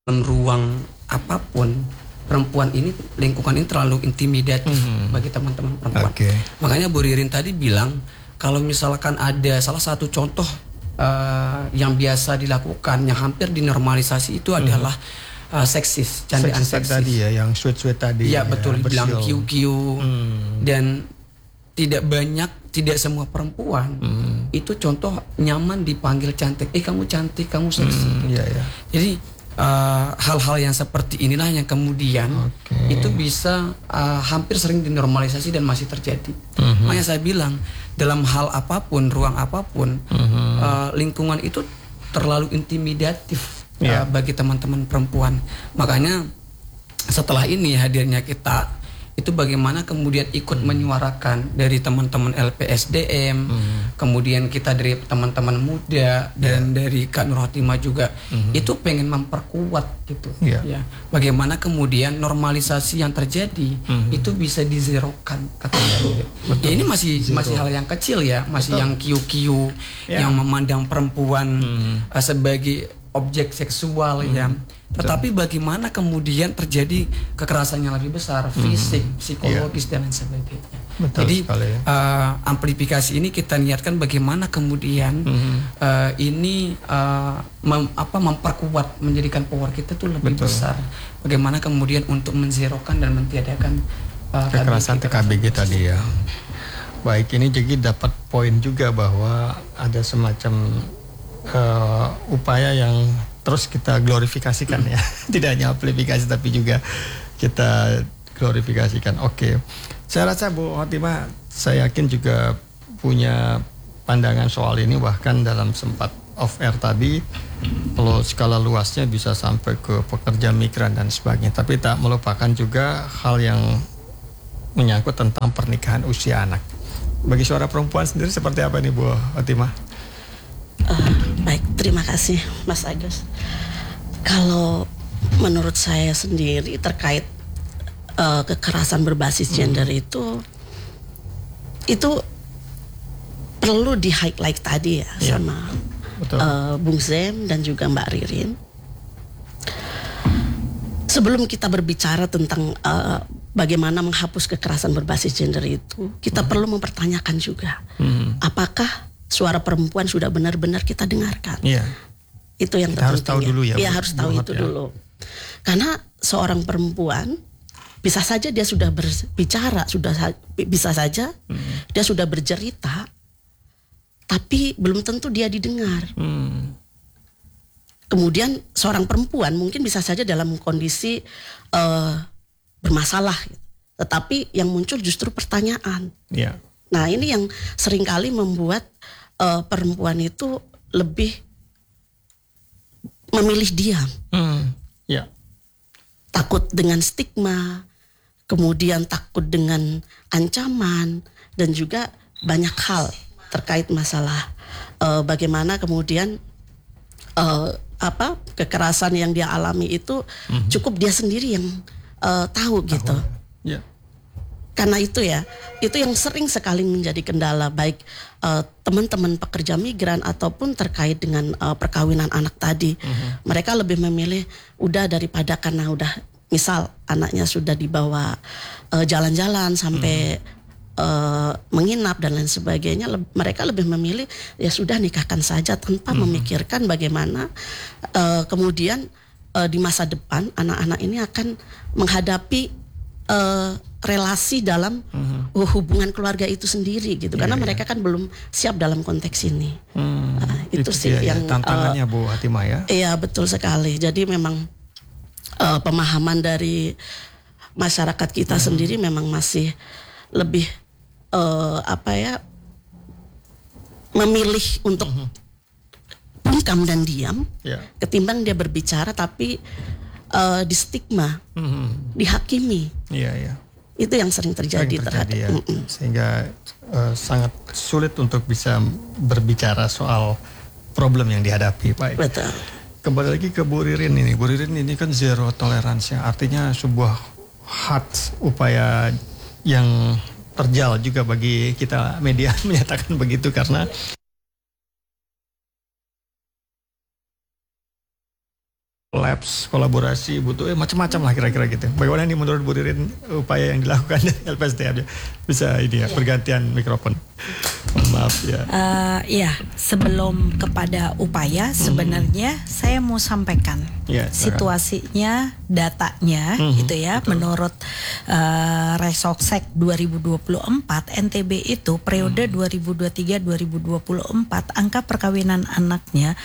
dalam ruang apapun, perempuan ini, lingkungan ini terlalu intimidatif bagi teman-teman perempuan. Makanya Bu Ririn tadi bilang kalau misalkan ada salah satu contoh yang biasa dilakukan, yang hampir dinormalisasi itu adalah seksis, candaan seksis tadi ya, yang sweet tadi. Ya betul, bilang kiu-kiu dan tidak semua perempuan itu contoh nyaman dipanggil cantik. Kamu cantik, kamu seksi. Gitu. Jadi hal-hal yang seperti inilah yang kemudian itu bisa hampir sering dinormalisasi dan masih terjadi. Makanya saya bilang dalam hal apapun, ruang apapun, lingkungan itu terlalu intimidatif bagi teman-teman perempuan. Makanya setelah ini hadirnya kita itu bagaimana kemudian ikut menyuarakan dari teman-teman LPSDM, kemudian kita dari teman-teman muda dan dari Kak Nur Khotimah juga itu pengen memperkuat gitu ya. Bagaimana kemudian normalisasi yang terjadi itu bisa dizerokan katanya. Ya, ini masih hal yang kecil ya, masih yang kiu-kiu yang memandang perempuan sebagai objek seksual ya. Tetapi bagaimana kemudian terjadi kekerasan yang lebih besar, fisik, psikologis dan lain sebagainya. Jadi amplifikasi ini kita niatkan bagaimana kemudian ini memperkuat, menjadikan power kita tuh lebih besar. Bagaimana kemudian untuk menzerokan dan mentiadakan kekerasan TKBG tadi ya. Baik, ini jadi dapat poin juga bahwa ada semacam upaya yang terus kita glorifikasikan ya. Tidak hanya amplifikasi tapi juga kita glorifikasikan. Saya rasa Bu Khotimah, saya yakin juga punya pandangan soal ini, bahkan dalam sempat off air tadi kalau skala luasnya bisa sampai ke pekerja migran dan sebagainya. Tapi tak melupakan juga hal yang menyangkut tentang pernikahan usia anak. Bagi suara perempuan sendiri seperti apa nih Bu Khotimah? Baik, terima kasih Mas Agus. Kalau menurut saya sendiri terkait kekerasan berbasis gender itu perlu di highlight tadi ya sama Bung Zem dan juga Mbak Ririn. Sebelum kita berbicara tentang bagaimana menghapus kekerasan berbasis gender itu, kita perlu mempertanyakan juga apakah suara perempuan sudah benar-benar kita dengarkan. Itu yang kita harus tahu dulu ya. Iya, harus tahu itu dulu. Karena seorang perempuan bisa saja dia sudah berbicara, bisa saja dia sudah bercerita, tapi belum tentu dia didengar. Kemudian seorang perempuan mungkin bisa saja dalam kondisi bermasalah, tetapi yang muncul justru pertanyaan. Nah, ini yang seringkali membuat perempuan itu lebih memilih diam. Takut dengan stigma, kemudian takut dengan ancaman, dan juga banyak hal terkait masalah bagaimana kemudian kekerasan yang dia alami itu cukup dia sendiri yang tahu gitu. Karena itu yang sering sekali menjadi kendala baik teman-teman pekerja migran ataupun terkait dengan perkawinan anak tadi. Mereka lebih memilih udah daripada karena udah misal anaknya sudah dibawa jalan-jalan sampai menginap dan lain sebagainya, mereka lebih memilih ya sudah nikahkan saja tanpa memikirkan bagaimana kemudian di masa depan anak-anak ini akan menghadapi relasi dalam hubungan keluarga itu sendiri gitu, karena mereka kan belum siap dalam konteks ini. Itu sih yang tantangannya Bu Khotimah ya. Iya, betul sekali. Jadi memang pemahaman dari masyarakat kita sendiri memang masih lebih memilih untuk bungkam dan diam ketimbang dia berbicara tapi di stigma, dihakimi. Itu yang sering terjadi terhadap sehingga sangat sulit untuk bisa berbicara soal problem yang dihadapi. Baik. Betul. Kembali lagi ke Bu Ririn ini. Bu Ririn ini kan zero tolerance, artinya sebuah upaya yang terjal juga bagi kita media menyatakan begitu, karena labs, kolaborasi, butuh macam-macam lah kira-kira gitu. Bagaimana nih menurut Bu Ririn upaya yang dilakukan dari LPSDM? Bisa ini ya, bergantian mikrofon. Maaf ya. Ya, sebelum kepada upaya sebenarnya saya mau sampaikan situasinya, datanya gitu ya. Betul. Menurut Resoksek 2024 NTB itu periode 2023-2024 angka perkawinan anaknya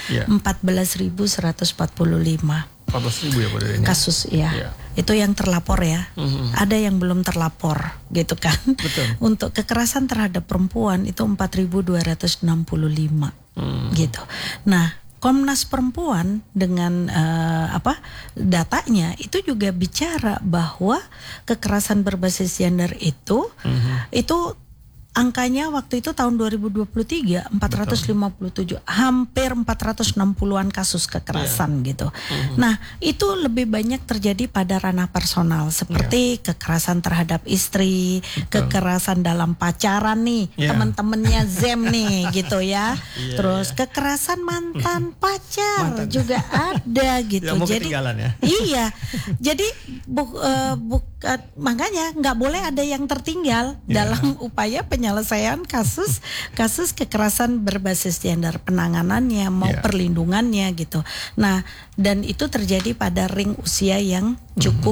14.145. 14.000 ya Bu Ririn? Kasus ya. Itu yang terlapor ya. Ada yang belum terlapor gitu kan. Betul. Untuk kekerasan terhadap perempuan itu 4.265 gitu. Nah, Komnas Perempuan dengan datanya itu juga bicara bahwa kekerasan berbasis gender itu angkanya waktu itu tahun 2023 457, hampir 460-an kasus kekerasan gitu. Nah, itu lebih banyak terjadi pada ranah personal seperti kekerasan terhadap istri, kekerasan dalam pacaran nih, teman-temannya Zem nih gitu ya. Terus kekerasan mantan pacar juga ada gitu. Jadi iya. Jadi bukan makanya nggak boleh ada yang tertinggal dalam upaya penyelesaian kasus kekerasan berbasis gender, penanganannya mau perlindungannya gitu. Nah, dan itu terjadi pada ring usia yang cukup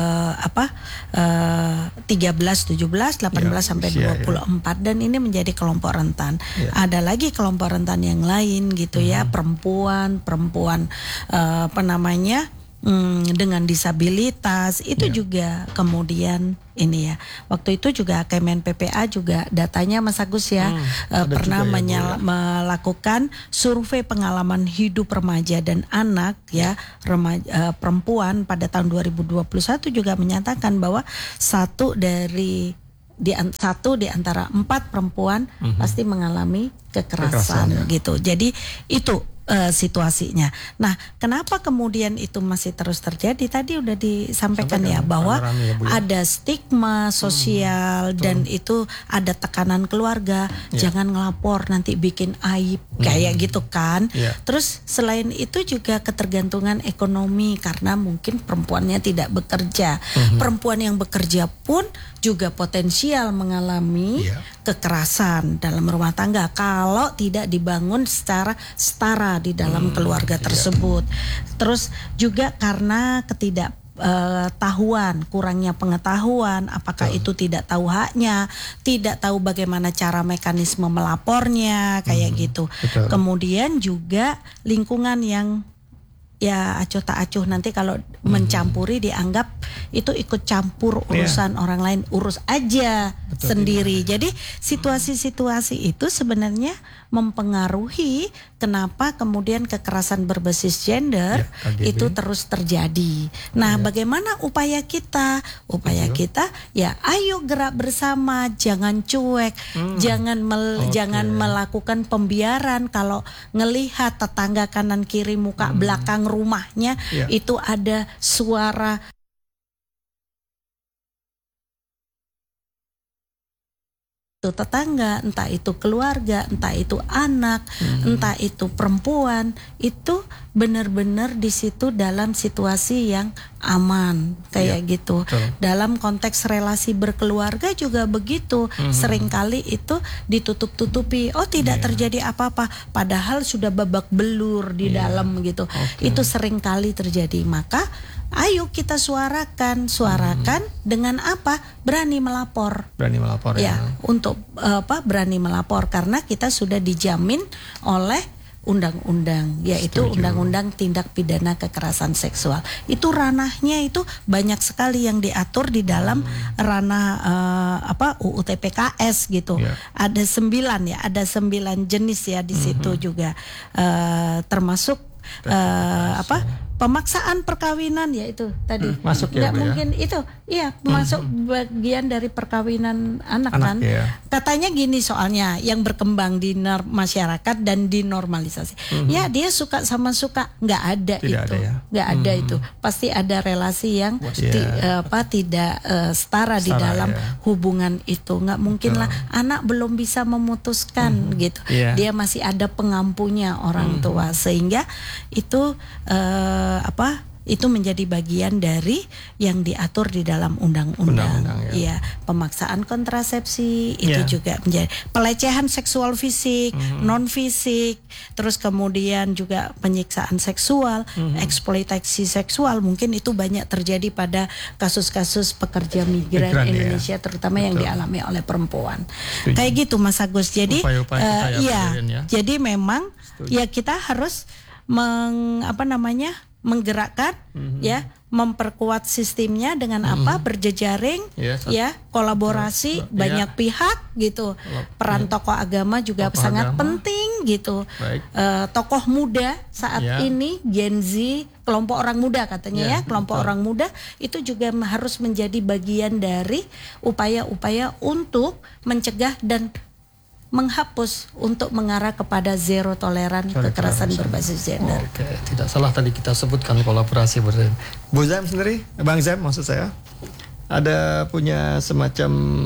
13, 17, 18 sampai 24 dan ini menjadi kelompok rentan. Ada lagi kelompok rentan yang lain gitu ya, perempuan dengan disabilitas itu juga kemudian ini ya. Waktu itu juga Kemen PPA juga datanya Mas Agus ya pernah melakukan survei pengalaman hidup remaja dan anak ya perempuan pada tahun 2021 juga menyatakan bahwa satu di antara 4 perempuan pasti mengalami kekerasan gitu. Jadi itu situasinya. Nah, kenapa kemudian itu masih terus terjadi? Tadi udah disampaikan bahwa ada stigma sosial dan itu ada tekanan keluarga, jangan ngelapor nanti bikin aib kayak gitu kan. Terus selain itu juga ketergantungan ekonomi karena mungkin perempuannya tidak bekerja. Perempuan yang bekerja pun juga potensial mengalami kekerasan dalam rumah tangga kalau tidak dibangun secara setara di dalam keluarga tersebut. Terus juga karena kurangnya pengetahuan, apakah itu tidak tahu haknya, tidak tahu bagaimana cara mekanisme melapornya kayak gitu. Kemudian juga lingkungan yang acuh tak acuh nanti kalau mencampuri dianggap itu ikut campur urusan orang lain, urus aja sendiri. Jadi situasi-situasi itu sebenarnya mempengaruhi kenapa kemudian kekerasan berbasis gender itu terus terjadi. Nah, bagaimana upaya kita? Upaya kita ayo gerak bersama, jangan cuek, jangan melakukan pembiaran. Kalau ngelihat tetangga kanan kiri muka belakang rumahnya itu ada suara itu tetangga, entah itu keluarga, entah itu anak, entah itu perempuan, itu benar-benar di situ dalam situasi yang aman kayak gitu. Dalam konteks relasi berkeluarga juga begitu. Seringkali itu ditutup-tutupi. Oh, tidak terjadi apa-apa, padahal sudah babak belur di dalam gitu. Itu seringkali terjadi. Maka ayo kita suarakan dengan apa? Berani melapor. Untuk berani melapor karena kita sudah dijamin oleh undang-undang, yaitu Undang-Undang Tindak Pidana Kekerasan Seksual. Itu ranahnya itu banyak sekali yang diatur di dalam ranah UU TPKS gitu. Ada 9 jenis ya di situ juga termasuk pemaksaan perkawinan itu tadi masuk nggak mungkin itu masuk bagian dari perkawinan anak kan katanya gini soalnya yang berkembang di masyarakat dan dinormalisasi dia suka sama suka nggak ada itu pasti ada relasi yang tidak setara di dalam hubungan itu nggak mungkin lah anak belum bisa memutuskan gitu dia masih ada pengampunya orang tua sehingga itu itu menjadi bagian dari yang diatur di dalam undang-undang. Ya, pemaksaan kontrasepsi itu juga menjadi pelecehan seksual fisik, non fisik, terus kemudian juga penyiksaan seksual, eksploitasi seksual, mungkin itu banyak terjadi pada kasus-kasus pekerja migran Indonesia terutama yang dialami oleh perempuan. Kayak gitu Mas Agus. Jadi jadi memang ya kita harus menggerakkan ya, memperkuat sistemnya dengan berjejaring kolaborasi banyak pihak gitu. Peran tokoh agama juga sangat penting gitu. Tokoh muda saat ini Gen Z, kelompok orang muda katanya kelompok orang muda itu juga harus menjadi bagian dari upaya-upaya untuk mencegah dan menghapus untuk mengarah kepada zero toleran kekerasan berbasis gender. Oke, tidak salah tadi kita sebutkan kolaborasi berdasarkan. Bu Zam sendiri, Bang Zam maksud saya, ada punya semacam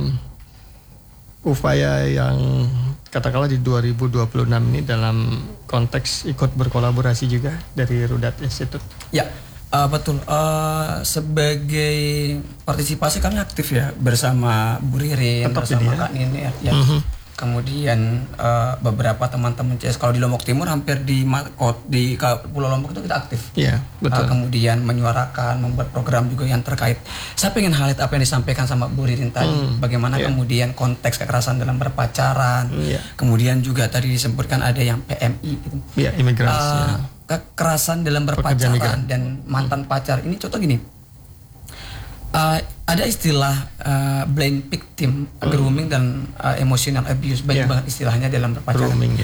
upaya yang katakanlah di 2026 ini dalam konteks ikut berkolaborasi juga dari Rudat Institute? Ya, betul. Sebagai partisipasi kami aktif ya bersama Bu Ririn, bersama Kak Nini ya. Kemudian beberapa teman-teman CS kalau di Lombok Timur hampir di Pulau Lombok itu kita aktif. Iya, betul. Kemudian menyuarakan, membuat program juga yang terkait. Saya pengen highlight apa yang disampaikan sama Bu Ririn tadi, bagaimana kemudian konteks kekerasan dalam berpacaran. Kemudian juga tadi disebutkan ada yang PMI gitu. Iya, imigrasi. Kekerasan dalam berpacaran dan mantan pacar. Ini contoh gini. Ada istilah blame victim, grooming dan emotional abuse, banyak banget istilahnya dalam berpacaran. Grooming,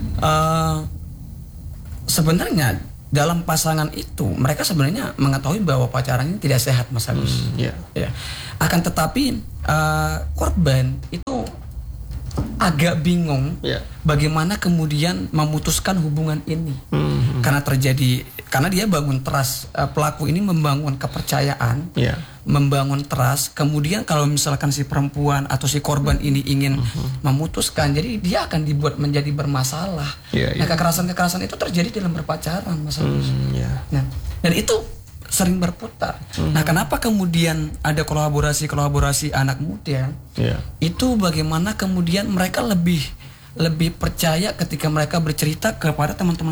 sebenarnya dalam pasangan itu mereka sebenarnya mengetahui bahwa pacaran ini tidak sehat, Mas Agus. Akan tetapi korban itu agak bingung bagaimana kemudian memutuskan hubungan ini karena dia bangun trust, pelaku ini membangun kepercayaan, membangun trust. Kemudian kalau misalkan si perempuan atau si korban ini ingin memutuskan, jadi dia akan dibuat menjadi bermasalah. Nah, kekerasan itu terjadi dalam berpacaran, Mas Agus. Nah, dan itu sering berputar. Nah, kenapa kemudian ada kolaborasi anak muda? Itu bagaimana kemudian mereka lebih percaya ketika mereka bercerita kepada teman-teman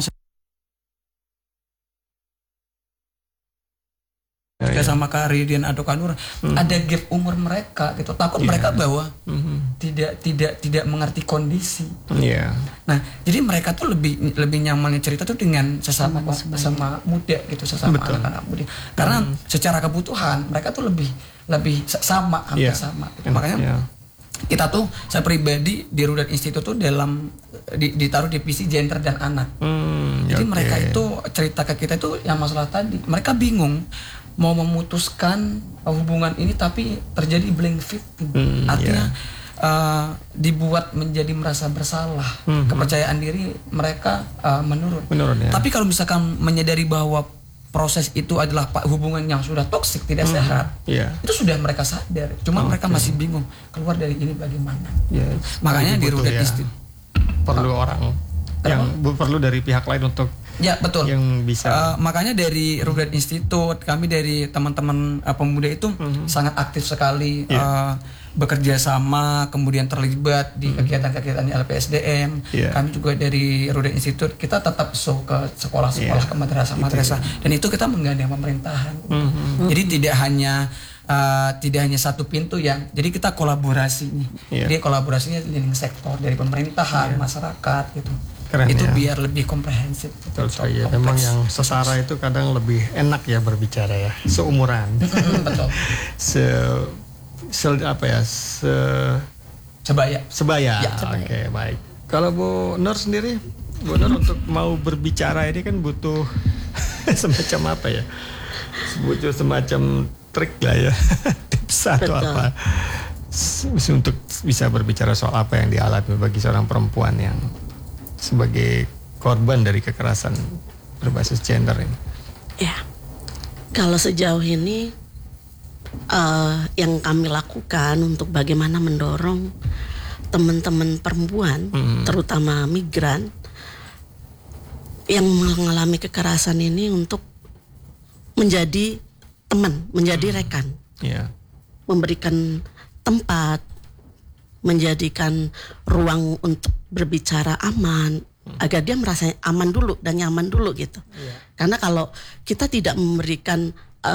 sama Kak Ridian atau Kak Nur, ada gap umur mereka gitu, takut mereka bahwa tidak mengerti kondisi. Nah, jadi mereka tuh lebih nyaman cerita tuh dengan sesama muda gitu, sesama anak-anak muda, karena secara kebutuhan mereka tuh lebih sama, hampir sama gitu. Makanya kita tuh, saya pribadi di Rudat Institute tuh ditaruh divisi gender dan anak. Jadi mereka itu cerita ke kita itu yang masalah tadi, mereka bingung mau memutuskan hubungan ini tapi terjadi blame victim. Artinya dibuat menjadi merasa bersalah, kepercayaan diri mereka menurun. Tapi kalau misalkan menyadari bahwa proses itu adalah hubungan yang sudah toksik, tidak sehat, itu sudah mereka sadar. Cuma mereka masih bingung keluar dari ini bagaimana. Makanya di Rudat Institute perlu orang yang perlu dari pihak lain untuk betul yang bisa. Makanya dari Rudat Institute, kami dari teman-teman pemuda itu sangat aktif sekali bekerja sama, kemudian terlibat di kegiatan-kegiatan LPSDM. Kami juga dari Rudat Institute kita tetap ke sekolah-sekolah, ke madrasah-madrasah, dan itu kita menggandeng pemerintahan. Jadi tidak hanya satu pintu jadi kita kolaborasi nih. Jadi kolaborasinya linking sektor dari pemerintahan, masyarakat gitu. Keren, itu biar lebih komprehensif. Betul sekali. Memang yang setara itu kadang lebih enak ya berbicara ya, seumuran. Betul. Sebaya. Oke, baik. Kalau Bu Nur sendiri, Bu Nur untuk mau berbicara ini kan butuh semacam apa ya? Butuh semacam trik lah ya, tips atau apa untuk bisa berbicara soal apa yang dialami bagi seorang perempuan yang sebagai korban dari kekerasan berbasis gender ini. Kalau sejauh ini yang kami lakukan untuk bagaimana mendorong teman-teman perempuan, terutama migran yang mengalami kekerasan ini untuk menjadi teman, menjadi rekan, memberikan tempat, menjadikan ruang untuk berbicara aman, agar dia merasa aman dulu dan nyaman dulu gitu. Karena kalau kita tidak memberikan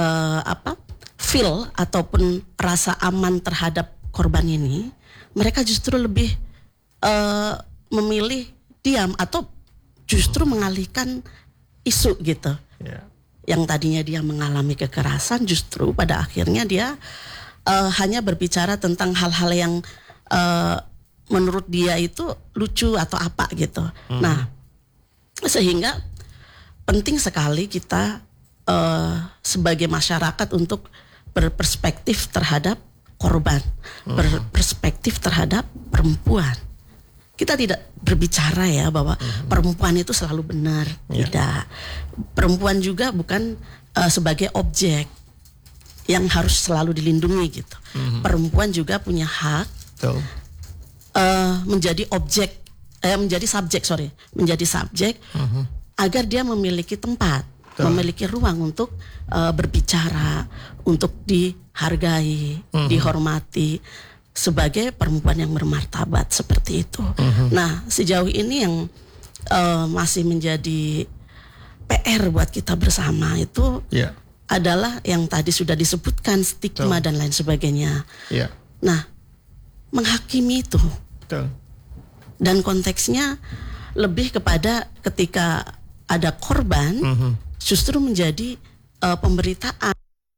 feel ataupun rasa aman terhadap korban ini, mereka justru lebih memilih diam atau justru mengalihkan isu gitu. Yang tadinya dia mengalami kekerasan, justru pada akhirnya dia hanya berbicara tentang hal-hal yang menurut dia itu lucu atau apa gitu. Nah, sehingga penting sekali kita sebagai masyarakat untuk berperspektif terhadap korban, berperspektif terhadap perempuan. Kita tidak berbicara ya bahwa perempuan itu selalu benar, tidak. Perempuan juga bukan sebagai objek yang harus selalu dilindungi gitu. Perempuan juga punya hak menjadi subjek agar dia memiliki tempat, memiliki ruang untuk berbicara, untuk dihargai, dihormati sebagai perempuan yang bermartabat seperti itu. Nah, sejauh ini yang masih menjadi PR buat kita bersama itu adalah yang tadi sudah disebutkan, stigma dan lain sebagainya. Nah, menghakimi itu. Dan konteksnya lebih kepada ketika ada korban justru menjadi pemberitaan.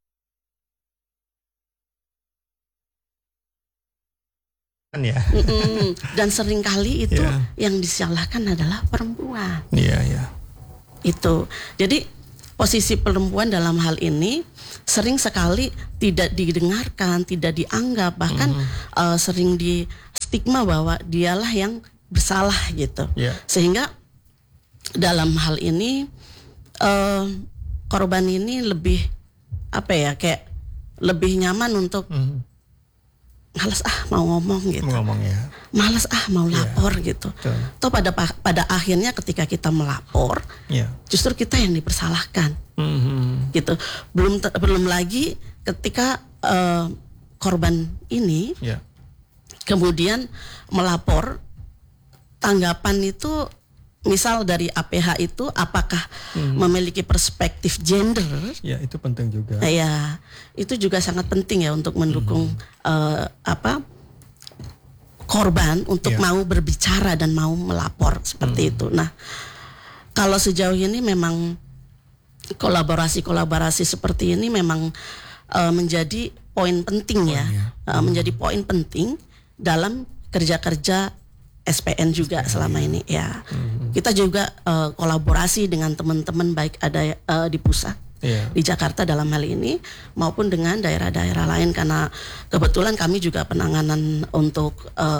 Dan seringkali itu yang disalahkan adalah perempuan. Itu. Jadi posisi perempuan dalam hal ini sering sekali tidak didengarkan, tidak dianggap, bahkan sering di stigma bahwa dialah yang bersalah gitu. Sehingga dalam hal ini korban ini lebih kayak lebih nyaman untuk malas mau ngomong gitu, malas mau lapor gitu. Toh pada akhirnya ketika kita melapor, justru kita yang dipersalahkan, gitu. Belum lagi ketika korban ini kemudian melapor, tanggapan itu misal dari APH itu apakah memiliki perspektif gender? Ya, itu penting juga. Ya, itu juga sangat penting ya untuk mendukung korban untuk mau berbicara dan mau melapor seperti itu. Nah, kalau sejauh ini memang kolaborasi seperti ini memang menjadi poin penting menjadi poin penting dalam kerja-kerja SPN juga selama ini ya. Kita juga kolaborasi dengan teman-teman baik ada di pusat di Jakarta dalam hal ini maupun dengan daerah-daerah lain, karena kebetulan kami juga penanganan untuk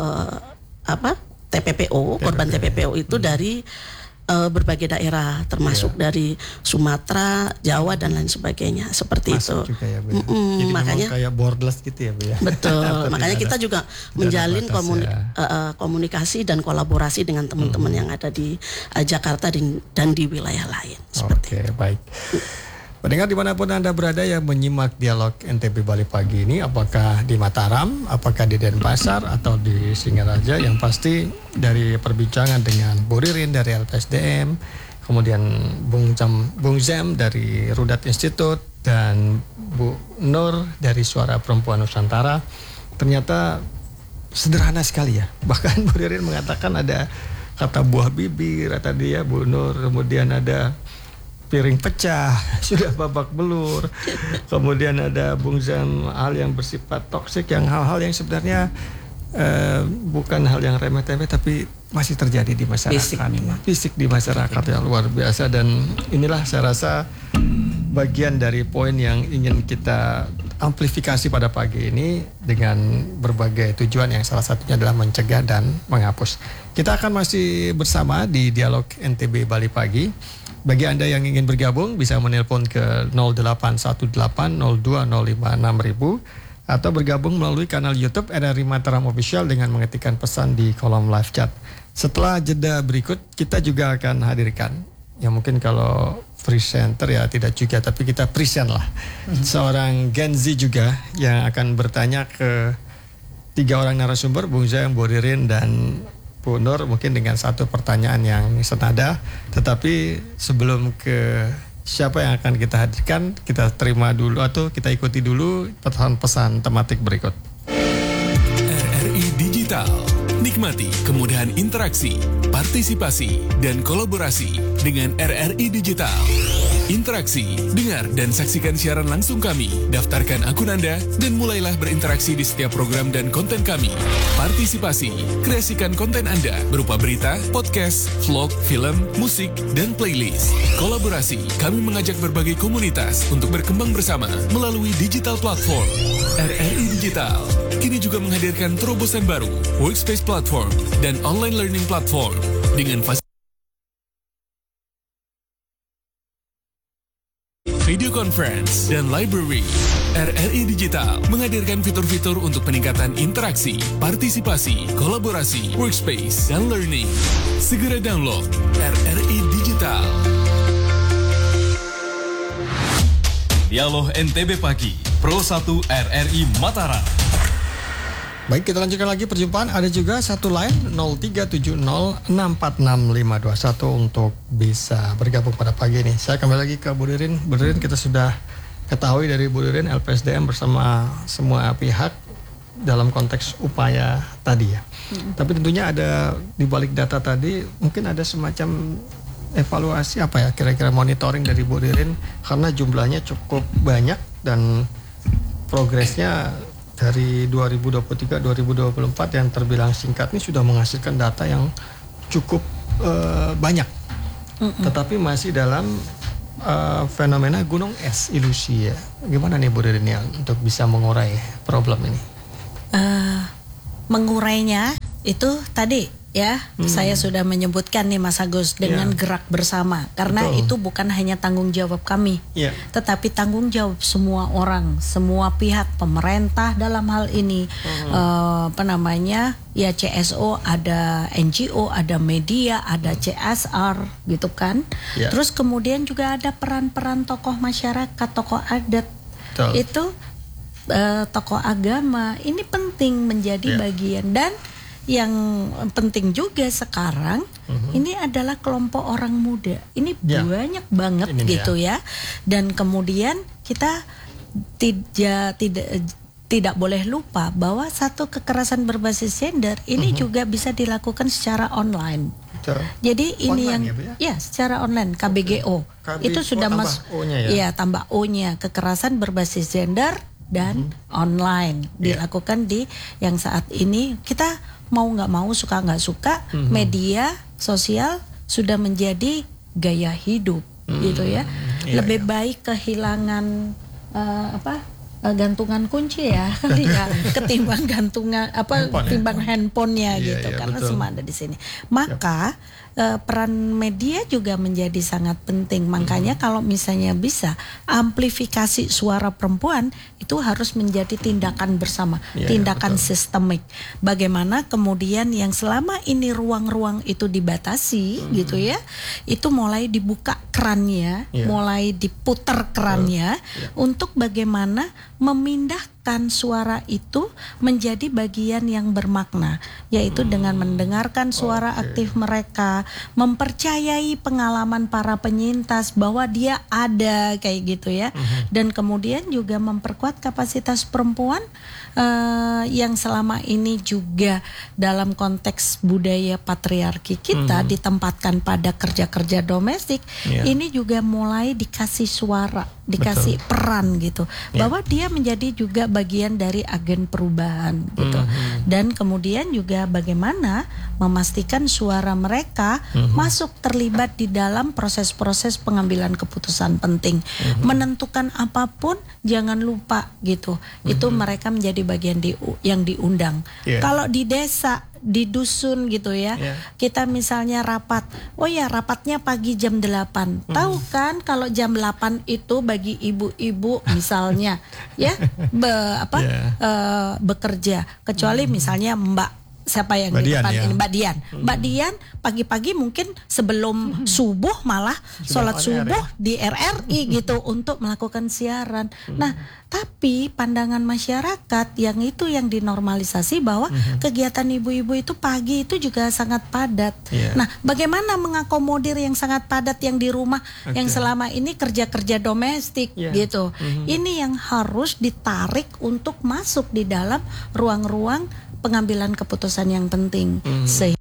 TPPO, korban TPPO itu dari berbagai daerah termasuk dari Sumatera, Jawa dan lain sebagainya seperti masuk itu. Juga ya, Bu, ya? Jadi makanya kayak borderless gitu ya, Bu ya. Betul. Makanya kita juga menjalin komunikasi dan kolaborasi dengan teman-teman yang ada di Jakarta dan di wilayah lain. Seperti itu. Baik. Pendengar dimanapun Anda berada yang menyimak dialog NTB Bali Pagi ini, apakah di Mataram, apakah di Denpasar atau di Singaraja, yang pasti dari perbincangan dengan Bu Ririn dari LPSDM, kemudian Bung Zem dari Rudat Institute, dan Bu Nur dari Suara Perempuan Nusantara, ternyata sederhana sekali ya. Bahkan Bu Ririn mengatakan ada kata buah bibir, kata dia Bu Nur, kemudian ada piring pecah, sudah babak belur. Kemudian ada Bung Zam hal yang bersifat toksik, yang hal-hal yang sebenarnya bukan hal yang remeh-temeh tapi masih terjadi di masyarakat. Fisik di masyarakat yang luar biasa, dan inilah saya rasa bagian dari poin yang ingin kita amplifikasi pada pagi ini dengan berbagai tujuan yang salah satunya adalah mencegah dan menghapus. Kita akan masih bersama di Dialog NTB Bali Pagi. Bagi Anda yang ingin bergabung bisa menelpon ke 081802056000 atau bergabung melalui kanal YouTube RRI Mataram Official dengan mengetikkan pesan di kolom live chat. Setelah jeda berikut kita juga akan hadirkan yang mungkin kalau presenter ya, tidak juga, tapi kita present lah. Seorang Gen Z juga yang akan bertanya ke 3 orang narasumber, Bung Zai, Bu Ririn, dan Bu Nur, mungkin dengan satu pertanyaan yang senada. Tetapi sebelum ke siapa yang akan kita hadirkan, kita terima dulu atau kita ikuti dulu pesan-pesan tematik berikut. RRI Digital. Nikmati kemudahan interaksi, partisipasi, dan kolaborasi dengan RRI Digital. Interaksi, dengar dan saksikan siaran langsung kami. Daftarkan akun Anda dan mulailah berinteraksi di setiap program dan konten kami. Partisipasi, kreasikan konten Anda berupa berita, podcast, vlog, film, musik, dan playlist. Kolaborasi, kami mengajak berbagai komunitas untuk berkembang bersama melalui digital platform. RRI Digital kini juga menghadirkan terobosan baru, workspace platform, dan online learning platform dengan video conference dan library. RRI Digital menghadirkan fitur-fitur untuk peningkatan interaksi, partisipasi, kolaborasi, workspace, dan learning. Segera download RRI Digital. Dialog NTB Pagi, Pro 1 RRI Mataram. Baik, kita lanjutkan lagi perjumpaan. Ada juga satu line 0370646521 untuk bisa bergabung pada pagi ini. Saya kembali lagi ke Bu Ririn. Bu Ririn, kita sudah ketahui dari Bu Ririn LPSDM bersama semua pihak dalam konteks upaya tadi ya. Tapi tentunya ada di balik data tadi mungkin ada semacam evaluasi apa ya, kira-kira monitoring dari Bu Ririn karena jumlahnya cukup banyak dan progresnya dari 2023-2024 yang terbilang singkat ini sudah menghasilkan data yang cukup banyak. Tetapi masih dalam fenomena gunung es ilusi ya. Gimana nih Bu Ririn ya untuk bisa mengurai problem ini? Mengurainya itu tadi ya, saya sudah menyebutkan nih Mas Agus dengan gerak bersama, karena itu bukan hanya tanggung jawab kami, tetapi tanggung jawab semua orang, semua pihak, pemerintah dalam hal ini, ya CSO, ada NGO, ada media, ada CSR gitu kan. Terus kemudian juga ada peran-peran tokoh masyarakat, tokoh adat. Itu tokoh agama, ini penting menjadi bagian. Dan yang penting juga sekarang ini adalah kelompok orang muda. Ini banyak banget ini gitu ya. Dan kemudian kita tidak boleh lupa bahwa satu kekerasan berbasis gender ini juga bisa dilakukan secara online. Jadi ini online yang secara online KBGO. Itu sudah tambah O-nya, kekerasan berbasis gender dan online dilakukan di yang saat ini kita mau nggak mau, suka nggak suka, media sosial sudah menjadi gaya hidup gitu ya. Lebih baik kehilangan gantungan kunci ya kali ya ketimbang ketimbang handphonenya gitu karena semua ada di sini. Maka peran media juga menjadi sangat penting. Makanya kalau misalnya bisa amplifikasi suara perempuan itu harus menjadi tindakan bersama, tindakan sistemik. Bagaimana kemudian yang selama ini ruang-ruang itu dibatasi gitu ya, itu mulai dibuka kerannya, mulai diputar kerannya untuk bagaimana memindahkan suara itu menjadi bagian yang bermakna, yaitu dengan mendengarkan suara aktif mereka, mempercayai pengalaman para penyintas bahwa dia ada kayak gitu ya, dan kemudian juga memperkuat kapasitas perempuan yang selama ini juga dalam konteks budaya patriarki kita ditempatkan pada kerja-kerja domestik, ini juga mulai dikasih suara, dikasih peran gitu, bahwa dia menjadi juga bagian dari agen perubahan gitu. Dan kemudian juga bagaimana memastikan suara mereka masuk terlibat di dalam proses-proses pengambilan keputusan penting. Menentukan apapun jangan lupa gitu. Itu mereka menjadi bagian yang diundang. Kalau di desa, di dusun gitu ya, kita misalnya rapat, rapatnya pagi jam 8. Tahu kan kalau jam 8 itu bagi ibu-ibu misalnya bekerja, kecuali misalnya Mbak siapa yang Mbak di Dian, depan ya? ini Mbak Dian. Mbak Dian pagi-pagi mungkin sebelum subuh malah sholat subuh di RRI gitu untuk melakukan siaran. Nah, tapi pandangan masyarakat yang itu yang dinormalisasi bahwa kegiatan ibu-ibu itu pagi itu juga sangat padat. Nah, bagaimana mengakomodir yang sangat padat yang di rumah yang selama ini kerja-kerja domestik gitu. Ini yang harus ditarik untuk masuk di dalam ruang-ruang pengambilan keputusan yang penting. Sehingga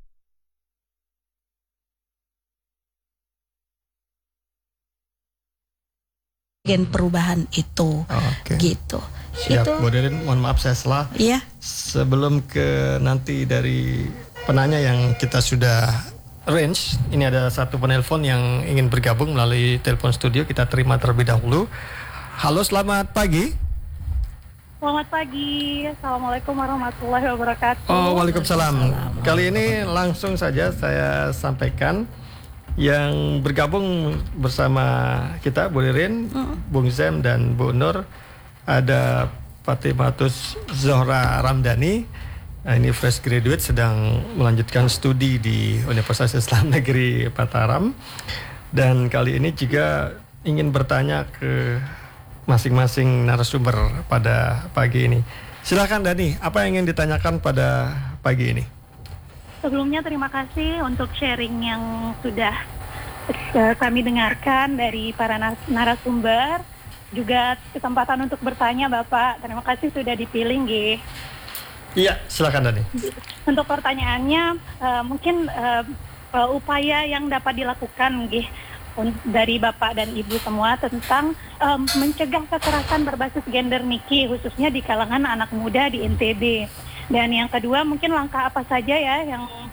perubahan itu gitu. Siap, Itu. Bu Ririn, mohon maaf saya salah. Iya. Sebelum ke nanti dari penanya yang kita sudah range, ini ada satu penelpon yang ingin bergabung melalui telepon studio, kita terima terlebih dahulu. Halo, selamat pagi. Selamat pagi, Assalamualaikum warahmatullahi wabarakatuh. Oh, waalaikumsalam. Kali ini langsung saja saya sampaikan yang bergabung bersama kita, Bu Ririn, Bung Zem dan Bu Nur, ada Fatimatus Zohra Ramdhani. Nah, ini fresh graduate sedang melanjutkan studi di Universitas Islam Negeri Mataram. Dan kali ini juga ingin bertanya ke masing-masing narasumber pada pagi ini. Silakan Dani, apa yang ingin ditanyakan pada pagi ini? Sebelumnya terima kasih untuk sharing yang sudah kami dengarkan dari para narasumber. Juga kesempatan untuk bertanya Bapak. Terima kasih sudah dipilih, Nggih. Iya, silakan Dani. Untuk pertanyaannya, mungkin upaya yang dapat dilakukan, Nggih, dari Bapak dan Ibu semua tentang mencegah kekerasan berbasis gender Niki, khususnya di kalangan anak muda di NTB. Dan yang kedua, mungkin langkah apa saja ya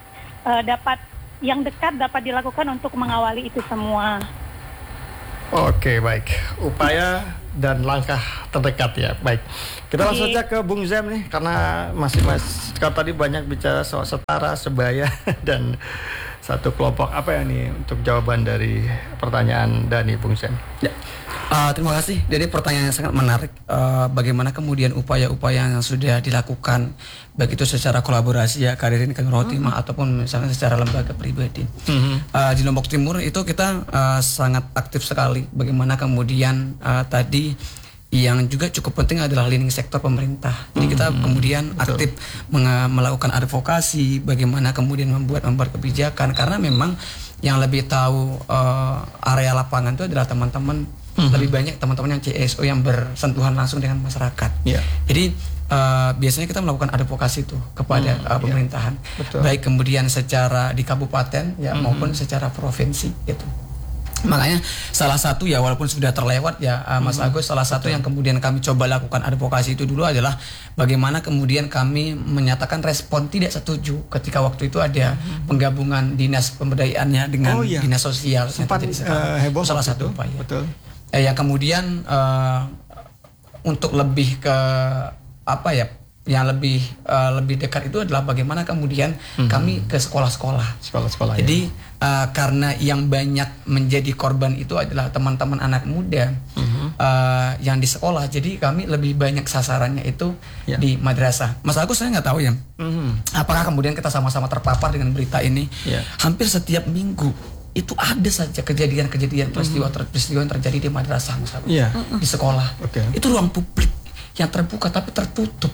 yang dekat dapat dilakukan untuk mengawali itu semua. Oke, baik. Upaya dan langkah terdekat ya. Baik. Kita langsung saja ke Bung Zem nih, karena kalau tadi banyak bicara soal setara, sebaya dan satu kelompok. Apa ya nih untuk jawaban dari pertanyaan Dani, Bung Zem? Ya. Terima kasih. Jadi pertanyaan yang sangat menarik. Bagaimana kemudian upaya-upaya yang sudah dilakukan, baik itu secara kolaborasi ya, Karirin, Kang Rohimah, ataupun misalnya secara lembaga pribadi. Di Lombok Timur itu kita sangat aktif sekali. Bagaimana kemudian tadi yang juga cukup penting adalah leading sektor pemerintah. Jadi kita kemudian aktif melakukan advokasi, bagaimana kemudian membuat kebijakan, karena memang yang lebih tahu area lapangan itu adalah teman-teman. Lebih banyak teman-teman yang CSO yang bersentuhan langsung dengan masyarakat. Jadi biasanya kita melakukan advokasi itu kepada pemerintahan, baik kemudian secara di kabupaten ya maupun secara provinsi gitu. Makanya salah satu ya, walaupun sudah terlewat ya Mas Agus, salah satu yang kemudian kami coba lakukan advokasi itu dulu adalah bagaimana kemudian kami menyatakan respon tidak setuju ketika waktu itu ada penggabungan dinas pemberdayaannya dengan dinas sosial. Sempat heboh, salah satu upaya. Betul. Ya kemudian untuk lebih ke apa ya, yang lebih dekat itu adalah bagaimana kemudian kami ke sekolah-sekolah. Jadi karena yang banyak menjadi korban itu adalah teman-teman anak muda yang di sekolah, jadi kami lebih banyak sasarannya itu di madrasah. Mas Agus, saya nggak tahu ya, apakah kemudian kita sama-sama terpapar dengan berita ini. Hampir setiap minggu itu ada saja kejadian-kejadian peristiwa yang terjadi di madrasah, Mas Agus, di sekolah. Itu ruang publik yang terbuka tapi tertutup.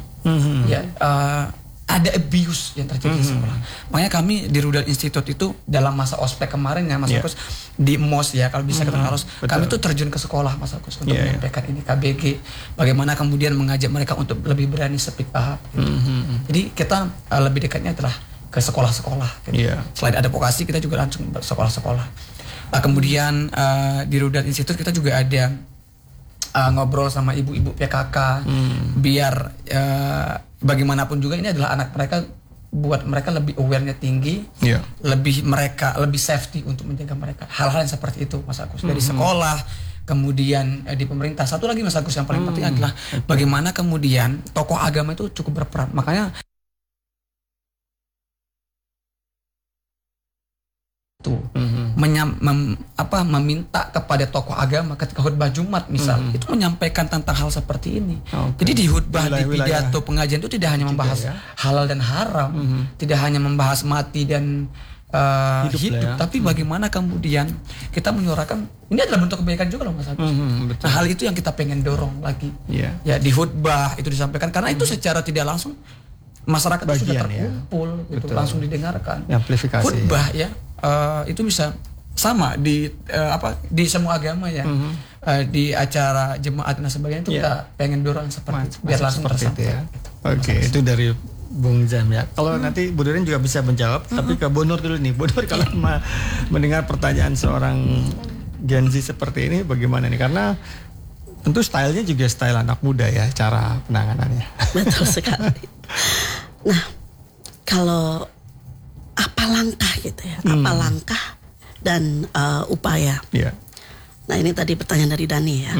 Ada abuse yang terjadi di sekolah. Makanya kami di Rudal Institute itu dalam masa ospek kemarin ya Mas Agus, di MOS ya, kalau bisa kita harus kami tuh terjun ke sekolah Mas Agus untuk menyampaikan ini KBG, bagaimana kemudian mengajak mereka untuk lebih berani speak up gitu. Jadi kita lebih dekatnya adalah ke sekolah-sekolah gitu. Selain advokasi, kita juga langsung sekolah-sekolah. Kemudian di Rudal Institute kita juga ada ngobrol sama ibu-ibu PKK, biar bagaimanapun juga ini adalah anak mereka, buat mereka lebih awareness tinggi, lebih safety untuk menjaga mereka. Hal-hal yang seperti itu Mas Agus, dari sekolah, kemudian di pemerintah. Satu lagi Mas Agus yang paling penting adalah bagaimana kemudian tokoh agama itu cukup berperan. Makanya menyampaikan hanya meminta kepada tokoh agama ketika khutbah Jumat misal, itu menyampaikan tentang hal seperti ini. Jadi di khutbah, di pidato pengajian itu tidak hanya membahas halal dan haram, tidak hanya membahas mati dan hidup, tapi bagaimana kemudian kita menyuarakan ini adalah bentuk kebaikan juga loh Mas Agus. Nah, hal itu yang kita pengen dorong lagi. Ya di khutbah itu disampaikan karena itu secara tidak langsung masyarakat itu sudah terkumpul, gitu, langsung didengarkan. Amplifikasi. Khutbah itu bisa sama di semua agama ya. Di acara jemaat dan sebagainya itu kita pengen dorong seperti itu, biar langsung tersampaikan. Oke, itu dari Bung Zam ya. Kalau nanti Bu Doreen juga bisa menjawab, tapi ke Bu Nur dulu nih. Bu Nur kalau mendengar pertanyaan seorang Gen Z seperti ini bagaimana nih? Karena tentu stylenya juga style anak muda ya, cara penanganannya. Betul sekali. Nah, kalau apa langkah gitu ya? Apa langkah dan upaya? Nah, ini tadi pertanyaan dari Dani ya.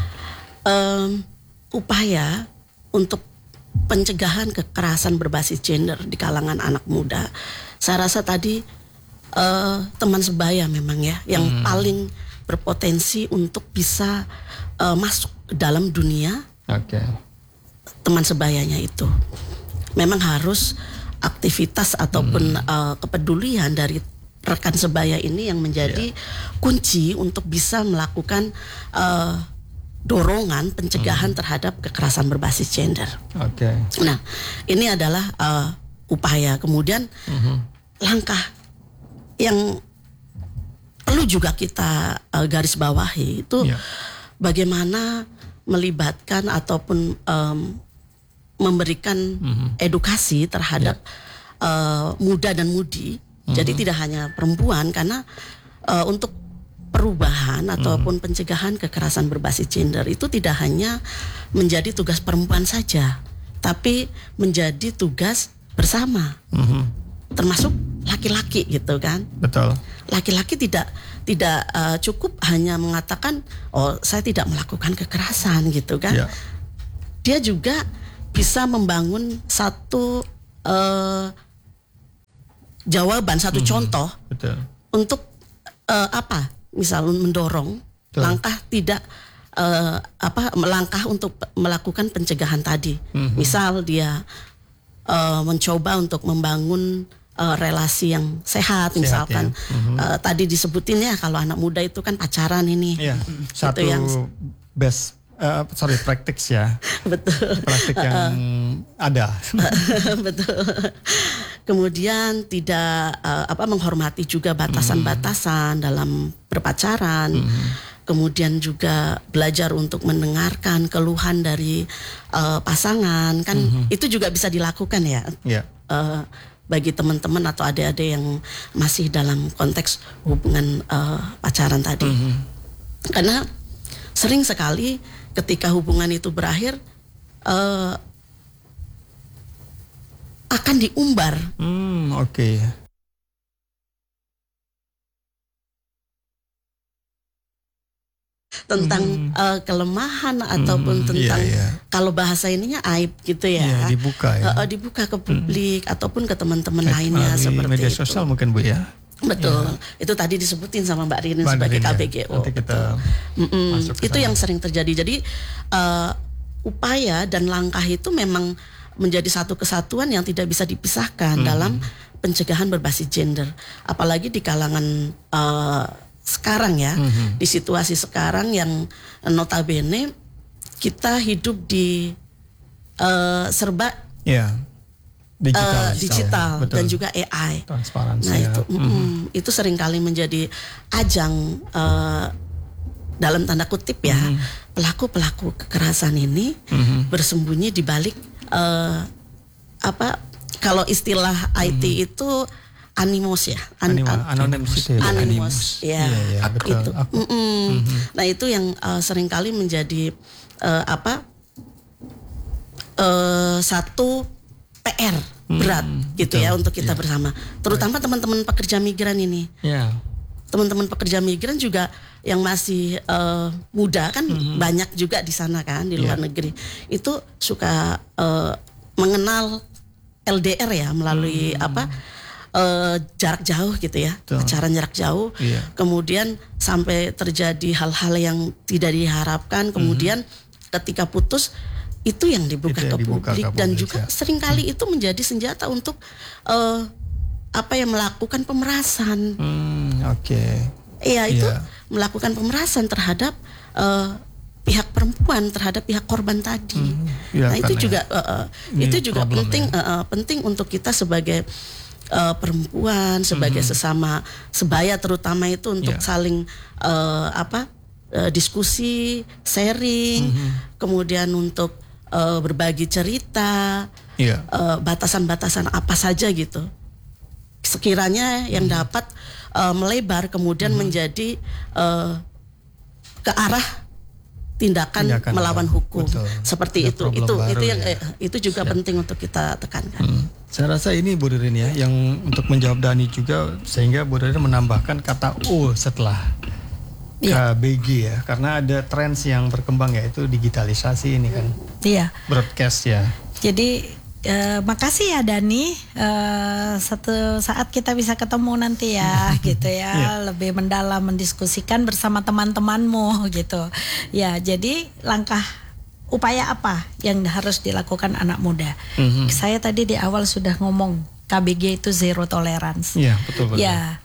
Upaya untuk pencegahan kekerasan berbasis gender di kalangan anak muda. Saya rasa tadi teman sebaya memang ya yang paling berpotensi untuk bisa masuk ke dalam dunia. Teman sebayanya itu memang harus aktivitas ataupun kepedulian dari rekan sebaya ini yang menjadi kunci untuk bisa melakukan dorongan pencegahan terhadap kekerasan berbasis gender. Nah, ini adalah upaya. Kemudian langkah yang perlu juga kita garis bawahi itu bagaimana melibatkan ataupun memberikan edukasi terhadap muda dan mudi. Jadi tidak hanya perempuan, karena untuk perubahan ataupun pencegahan kekerasan berbasis gender itu tidak hanya menjadi tugas perempuan saja, tapi menjadi tugas bersama, termasuk laki-laki gitu kan. Betul. Laki-laki tidak cukup hanya mengatakan saya tidak melakukan kekerasan gitu kan. Dia juga bisa membangun satu jawaban, satu contoh untuk misal mendorong langkah tidak langkah untuk melakukan pencegahan tadi. Misal dia mencoba untuk membangun relasi yang sehat misalkan. Tadi disebutin ya kalau anak muda itu kan pacaran ini. Satu itu yang practice ya. Betul. Praktik yang ada. Betul. Kemudian tidak menghormati juga batasan-batasan dalam berpacaran. Kemudian juga belajar untuk mendengarkan keluhan dari pasangan kan itu juga bisa dilakukan ya. Bagi teman-teman atau adik-adik yang masih dalam konteks hubungan pacaran tadi. Karena sering sekali ketika hubungan itu berakhir akan diumbar. Tentang kelemahan ataupun tentang kalau bahasa ininya aib gitu ya. Dibuka ke publik ataupun ke teman-teman lainnya seperti media sosial itu. Mungkin Bu ya. Betul. Itu tadi disebutin sama Mbak Ririn sebagai KBGO. Nanti kita itu yang sering terjadi. Jadi upaya dan langkah itu memang menjadi satu kesatuan yang tidak bisa dipisahkan dalam pencegahan berbasis gender. Apalagi di kalangan sekarang ya, di situasi sekarang yang notabene kita hidup di serba digital dan juga AI. Transparansi. Nah itu seringkali menjadi ajang dalam tanda kutip ya pelaku-pelaku kekerasan ini bersembunyi di balik kalau istilah IT itu animus ya, anonymous ya, itu. Nah itu yang seringkali menjadi satu PR berat gitu ya untuk kita bersama, terutama teman-teman pekerja migran ini. Teman-teman pekerja migran juga yang masih muda kan banyak juga di sana kan di luar negeri itu suka mengenal LDR ya melalui jarak jauh gitu ya, Betul. pacaran jarak jauh, kemudian sampai terjadi hal-hal yang tidak diharapkan, kemudian ketika putus itu yang dibuka ke publik dan juga seringkali itu menjadi senjata untuk melakukan pemerasan. Iya, itu melakukan pemerasan terhadap pihak perempuan, terhadap pihak korban tadi. Nah itu juga penting untuk kita sebagai perempuan, sebagai sesama sebaya terutama itu untuk saling diskusi, sharing, kemudian untuk berbagi cerita, batasan-batasan apa saja gitu. Sekiranya yang dapat melebar kemudian menjadi ke arah tindakan melawan hukum. Betul. Seperti itu yang itu juga penting untuk kita tekankan. Saya rasa ini Bu Ririn ya yang untuk menjawab Dani juga, sehingga Bu Ririn menambahkan kata U setelah KBG ya, karena ada trends yang berkembang yaitu digitalisasi ini kan. Broadcast ya. Jadi makasih ya Dani, satu saat kita bisa ketemu nanti ya gitu ya, lebih mendalam mendiskusikan bersama teman-temanmu gitu ya. Jadi langkah upaya apa yang harus dilakukan anak muda? Saya tadi di awal sudah ngomong KBG itu zero tolerance. Iya betul. Ya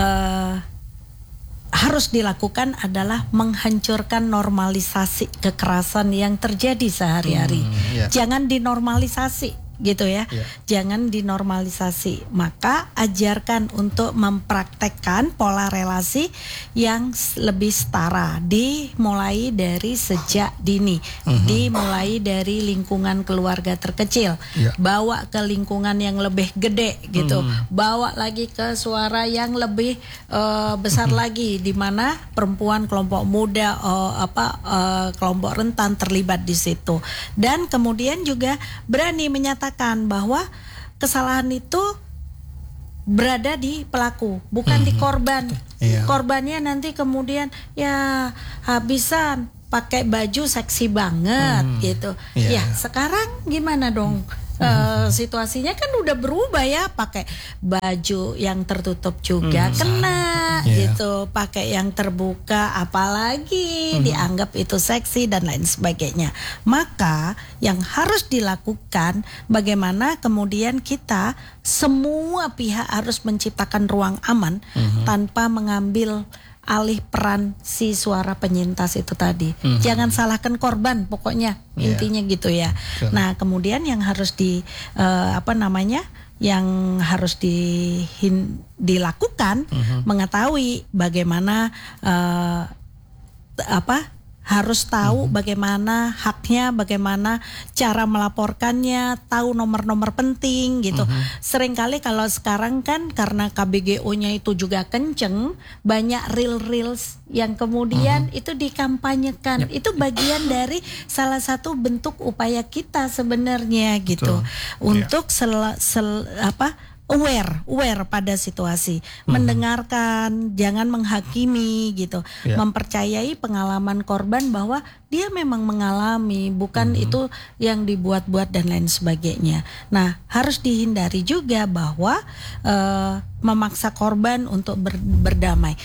harus dilakukan adalah menghancurkan normalisasi kekerasan yang terjadi sehari-hari. Jangan dinormalisasi gitu ya. Jangan dinormalisasi. Maka ajarkan untuk mempraktekkan pola relasi yang lebih setara, dimulai dari sejak dini, dimulai dari lingkungan keluarga terkecil, bawa ke lingkungan yang lebih gede gitu, bawa lagi ke suara yang lebih besar lagi, di mana perempuan, kelompok muda, kelompok rentan terlibat di situ. Dan kemudian juga berani menyatakan bahwa kesalahan itu berada di pelaku, bukan di korban. Korbannya nanti kemudian ya habisan pakai baju seksi banget gitu. Ya sekarang gimana dong? Situasinya kan udah berubah ya, pakai baju yang tertutup juga kena gitu, pakai yang terbuka apalagi dianggap itu seksi dan lain sebagainya. Maka yang harus dilakukan bagaimana kemudian kita semua pihak harus menciptakan ruang aman tanpa mengambil alih peran si suara penyintas itu tadi. Jangan salahkan korban, pokoknya intinya gitu ya. Nah, kemudian yang harus yang harus dilakukan, mengetahui bagaimana harus tahu bagaimana haknya, bagaimana cara melaporkannya, tahu nomor-nomor penting gitu. Seringkali kalau sekarang kan karena KBGO-nya itu juga kenceng, banyak reels yang kemudian itu dikampanyekan. Itu bagian dari salah satu bentuk upaya kita sebenarnya gitu. Untuk aware pada situasi, mendengarkan, jangan menghakimi gitu, mempercayai pengalaman korban bahwa dia memang mengalami, bukan itu yang dibuat-buat dan lain sebagainya. Nah, harus dihindari juga bahwa memaksa korban untuk berdamai.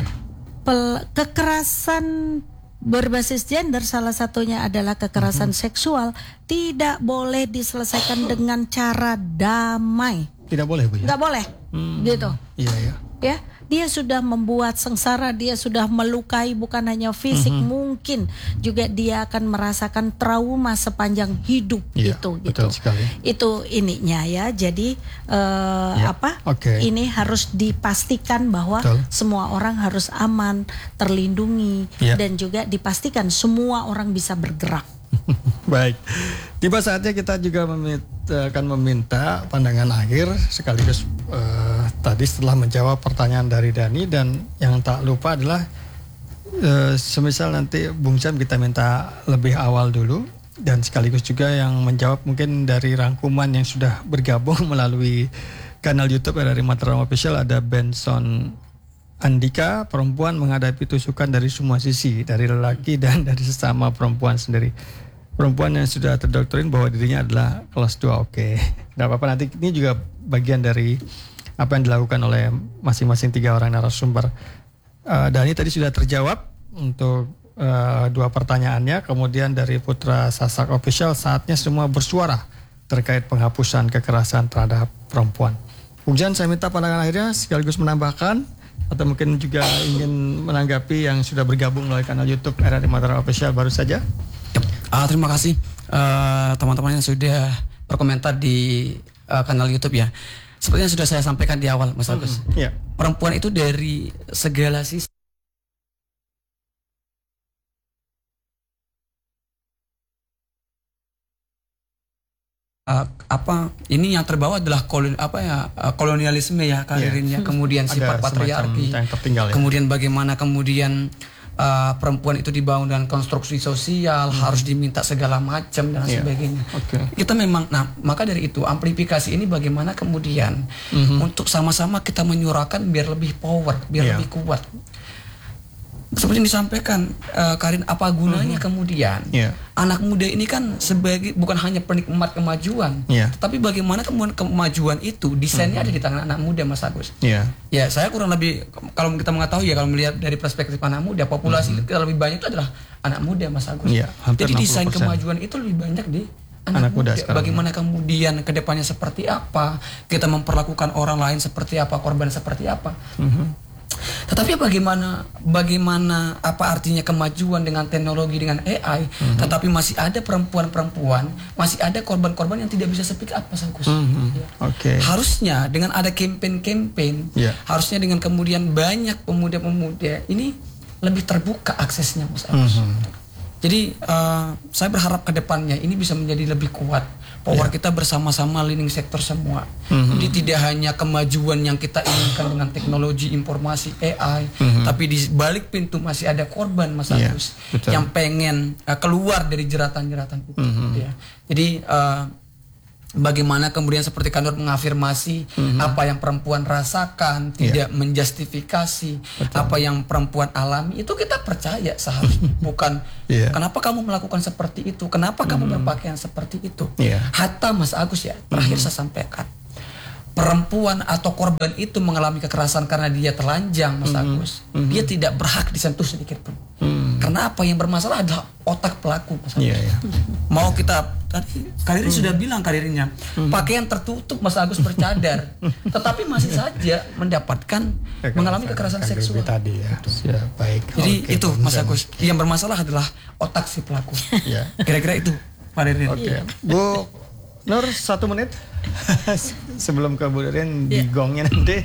Kekerasan berbasis gender salah satunya adalah kekerasan seksual, tidak boleh diselesaikan dengan cara damai. Tidak boleh Bu ya? Nggak boleh gitu. Ya, dia sudah membuat sengsara, dia sudah melukai bukan hanya fisik, mungkin juga dia akan merasakan trauma sepanjang hidup gitu. Itu ininya ya. Jadi ini harus dipastikan bahwa semua orang harus aman, terlindungi, dan juga dipastikan semua orang bisa bergerak. Baik, tiba saatnya kita juga akan meminta pandangan akhir sekaligus tadi setelah menjawab pertanyaan dari Dani, dan yang tak lupa adalah semisal nanti Bung Sam kita minta lebih awal dulu, dan sekaligus juga yang menjawab mungkin dari rangkuman yang sudah bergabung melalui kanal YouTube RRI Mataram Official. Ada Benson Andika, perempuan menghadapi tusukan dari semua sisi, dari lelaki dan dari sesama perempuan sendiri. Perempuan yang sudah terdoktrin bahwa dirinya adalah kelas 2, oke. Nggak apa-apa, nanti ini juga bagian dari apa yang dilakukan oleh masing-masing 3 orang narasumber. Dani tadi sudah terjawab untuk 2 pertanyaannya. Kemudian dari Putra Sasak Official, saatnya semua bersuara terkait penghapusan kekerasan terhadap perempuan. Bung Jan, saya minta pandangan akhirnya sekaligus menambahkan atau mungkin juga ingin menanggapi yang sudah bergabung melalui kanal YouTube RRI Mataram Official baru saja. Terima kasih teman-teman yang sudah berkomentar di kanal YouTube ya. Seperti yang sudah saya sampaikan di awal, Mas Agus. Perempuan itu dari segala sisi. Ini yang terbawa adalah kolonialisme ya, karirnya, kemudian sifat patriarki, kemudian bagaimana kemudian perempuan itu dibangun dengan konstruksi sosial, harus diminta segala macam dan sebagainya. Kita memang, maka dari itu amplifikasi ini bagaimana kemudian untuk sama-sama kita menyuarakan biar lebih power, biar lebih kuat. Seperti yang disampaikan Karin, apa gunanya kemudian anak muda ini kan sebagai bukan hanya penikmat kemajuan, tapi bagaimana kemudian kemajuan itu desainnya ada di tangan anak muda, Mas Agus. Ya, saya kurang lebih kalau kita mengetahui ya, kalau melihat dari perspektif anak muda, populasi kita lebih banyak itu adalah anak muda, Mas Agus. Jadi desain kemajuan itu lebih banyak di anak muda. Bagaimana kemudian kedepannya seperti apa, kita memperlakukan orang lain seperti apa, korban seperti apa. Tetapi bagaimana apa artinya kemajuan dengan teknologi, dengan AI, tetapi masih ada perempuan-perempuan, masih ada korban-korban yang tidak bisa speak up, Mas Agus. Harusnya dengan ada campaign, harusnya dengan kemudian banyak pemuda-pemuda ini lebih terbuka aksesnya, Mas Agus. Jadi saya berharap ke depannya ini bisa menjadi lebih kuat. Power kita bersama-sama, leading sektor semua. Jadi tidak hanya kemajuan yang kita inginkan dengan teknologi informasi AI, tapi di balik pintu masih ada korban, Mas Agus, yang pengen keluar dari jeratan-jeratan itu. Jadi bagaimana kemudian seperti Kanur mengafirmasi apa yang perempuan rasakan, tidak menjustifikasi apa yang perempuan alami, itu kita percaya seharusnya. Bukan kenapa kamu melakukan seperti itu, kenapa kamu berpakaian seperti itu. Hatta Mas Agus ya, terakhir saya sampaikan, perempuan atau korban itu mengalami kekerasan karena dia telanjang, Mas Agus, dia tidak berhak disentuh sedikit pun. Karena apa yang bermasalah adalah otak pelaku, Mas Agus. Mau kita tadi Karin sudah bilang karirnya pakaian tertutup, Mas Agus, bercadar, tetapi masih saja mendapatkan mengalami kekerasan seksual tadi ya. Baik. Jadi itu Mas Agus, yang bermasalah adalah otak si pelaku. Kira-kira itu Pak Ririn. Bu Nur, 1 menit sebelum ke Bu Ririn di gongnya nanti.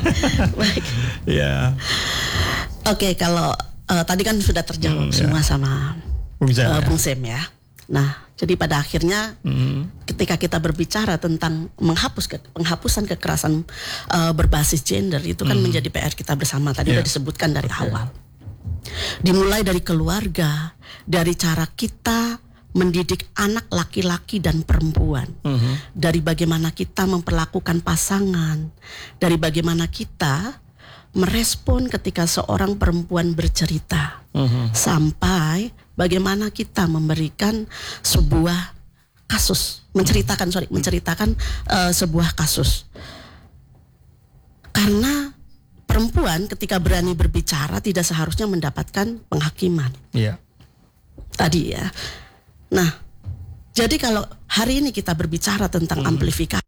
Oke, kalau tadi kan sudah terjawab semua sama Bung Sem ya. Nah, jadi pada akhirnya ketika kita berbicara tentang penghapusan kekerasan berbasis gender, itu kan menjadi PR kita bersama. Tadi sudah disebutkan dari awal. Dimulai dari keluarga, dari cara kita mendidik anak laki-laki dan perempuan, dari bagaimana kita memperlakukan pasangan, dari bagaimana kita merespon ketika seorang perempuan bercerita, sampai bagaimana kita memberikan sebuah kasus, menceritakan sebuah kasus. Karena perempuan ketika berani berbicara tidak seharusnya mendapatkan penghakiman. Tadi ya. Nah, jadi kalau hari ini kita berbicara tentang amplifikasi,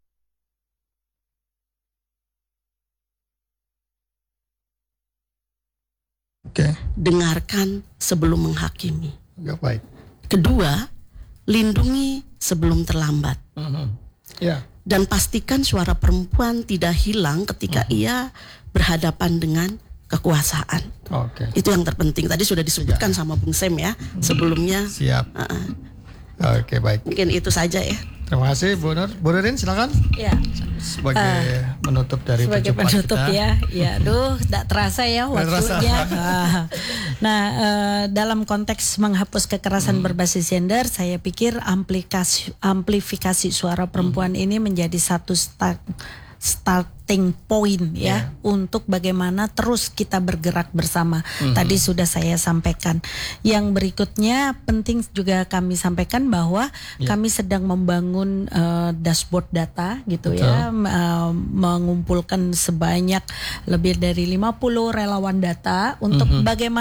dengarkan sebelum menghakimi. Kedua, lindungi sebelum terlambat. Dan pastikan suara perempuan tidak hilang ketika ia berhadapan dengan kekuasaan. Itu yang terpenting. Tadi sudah disebutkan sama Bung Sem ya sebelumnya. Baik. Mungkin itu saja ya. Terima kasih Bu Nur. Bu Ririn silakan. Sebagai penutup dari perjumpaan kita. Tidak terasa ya waktunya. Dalam konteks menghapus kekerasan berbasis gender, saya pikir amplifikasi suara perempuan ini menjadi starting point ya untuk bagaimana terus kita bergerak bersama. Tadi sudah saya sampaikan. Yang berikutnya penting juga kami sampaikan bahwa kami sedang membangun dashboard data gitu ya, mengumpulkan sebanyak lebih dari 50 relawan data untuk bagaimana